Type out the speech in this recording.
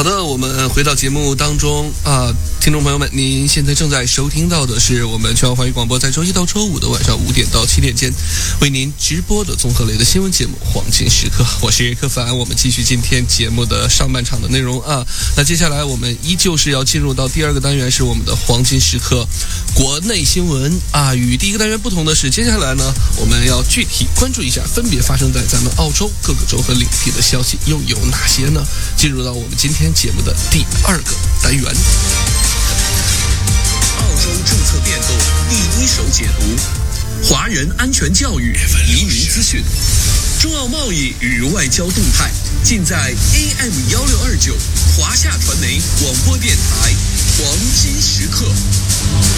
的，我们回到节目当中啊，听众朋友们，您现在正在收听到的是我们全国华语广播在周一到周五的晚上5点到7点间为您直播的综合类的新闻节目《黄金时刻》，我是柯凡。我们继续今天节目的上半场的内容啊。那接下来我们依旧是要进入到第二个单元，是我们的黄金时刻国内新闻啊。与第一个单元不同的是，接下来呢，我们要具体关注一下分别发生在咱们澳洲各个州和领地的消息又有哪些呢？进入到我们今天节目的第二个单元， 澳洲政策变动第一手解读，华人安全教育、移民资讯，中澳贸易与外交动态，尽在 AM1629华夏传媒广播电台黄金时刻。